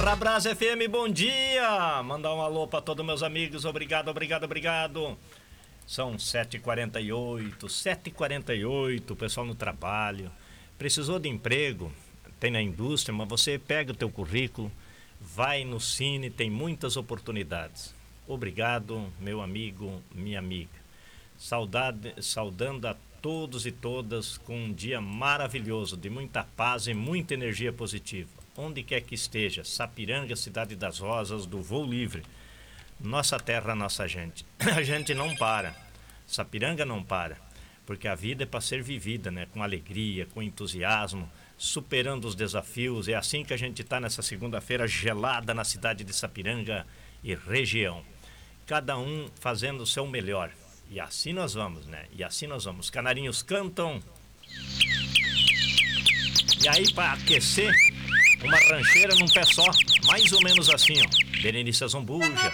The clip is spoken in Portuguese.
Rabrasa FM, bom dia! Mandar um alô para todos meus amigos, obrigado. São 7h48, o pessoal no trabalho. Precisou de emprego, tem na indústria, mas você pega o teu currículo, vai no Cine, tem muitas oportunidades. Obrigado, meu amigo, minha amiga. Saudando a todos e todas com um dia maravilhoso, de muita paz e muita energia positiva. Onde quer que esteja, Sapiranga, Cidade das Rosas, do Voo Livre. Nossa terra, nossa gente. A gente não para. Sapiranga não para. Porque a vida é para ser vivida, né? Com alegria, com entusiasmo, superando os desafios. É assim que a gente está nessa segunda-feira gelada na cidade de Sapiranga e região. Cada um fazendo o seu melhor. E assim nós vamos, né? E assim nós vamos. Os canarinhos cantam. E aí, para aquecer, uma rancheira num pé só. Mais ou menos assim, ó. Berenice Zambuja.